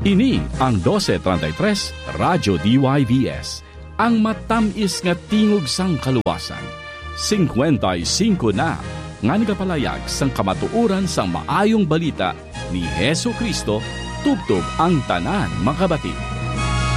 Ini ang 1233 Radyo DYVS, ang matamis nga tingog sang kaluwasan. 55 na nga nagapalayag sang kamatuoran sang maayong balita ni Hesu Kristo, tubtob ang tanan makabati.